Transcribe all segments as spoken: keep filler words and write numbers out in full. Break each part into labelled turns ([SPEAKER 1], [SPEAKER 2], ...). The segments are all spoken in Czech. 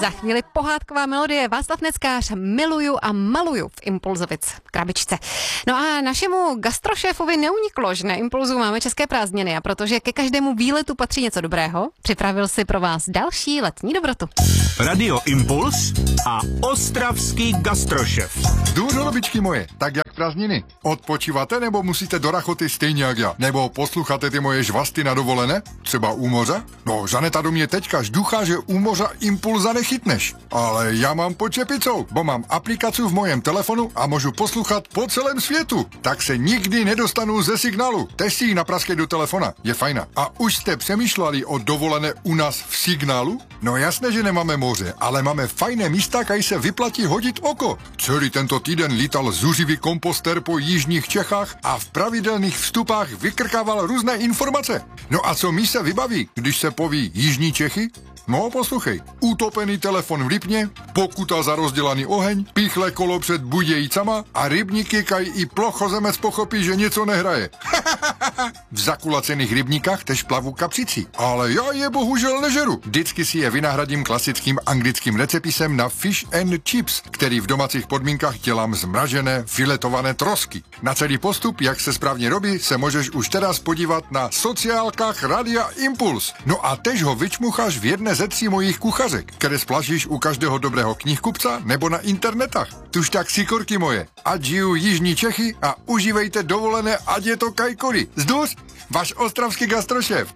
[SPEAKER 1] Za chvíli pohádková melodie. Václav Neckář, Miluju a maluju v Impulzovic krabičce. No a našemu gastrošéfovi neuniklo, že na Impulzu máme české prázdniny, a protože ke každému výletu patří něco dobrého, připravil si pro vás další letní dobrotu.
[SPEAKER 2] Radio Impuls a ostravský gastrošef.
[SPEAKER 3] Důř, holubičky moje, tak jak prázdniny? Odpočíváte nebo musíte do rachoty stejně jak já? Nebo posloucháte ty moje žvasty na dovolené? Třeba u moře? No, Žaneta do mě teďka žduchá, že u moře Impulza nechytneš. Ale já mám pod čepicou, bo mám aplikaci v mojem telefonu a můžu poslouchat po celém světu. Tak se nikdy nedostanu ze signálu. Tež si ji napraskej do telefona, je fajná. A už jste přemýšleli o dovolené u nás v signálu? No jasné, že nemáme moře, ale máme fajné místa, kaj se vyplatí hodit oko. Celý tento týden lítal zuřivý komposter po jižních Čechách a v pravidelných vstupách vykrkával různé informace. No a co mi se vybaví, když se poví jižní Čechy? No, posluchej. Utopený telefon v Lipně, pokuta za rozdělaný oheň, pichle kolo před Budějicama a rybníky, kaj i plochozemec pochopí, že něco nehraje. V zakulacených rybníkách tež plavu kapřici, ale já je bohužel nežeru. Vždycky si je vynahradím klasickým anglickým recepisem na fish and chips, který v domácích podmínkách dělám zmražené, filetované trosky. Na celý postup, jak se správně robí, se můžeš už teraz podívat na sociálkách Radia Impuls. No a tež ho vyčmucháš v jedné ze tří mojich kuchařek, které splažíš u každého dobrého knihkupca nebo na internetách. Tuž tak sikorky moje, ať žiju jižní Čechy a užívejte dovolené, ať je to kajkory. Zduř, váš ostravský gastrošéf.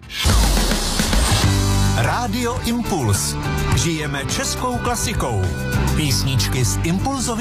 [SPEAKER 2] Radio Impuls. Žijeme českou klasikou. Písničky z Impulzovy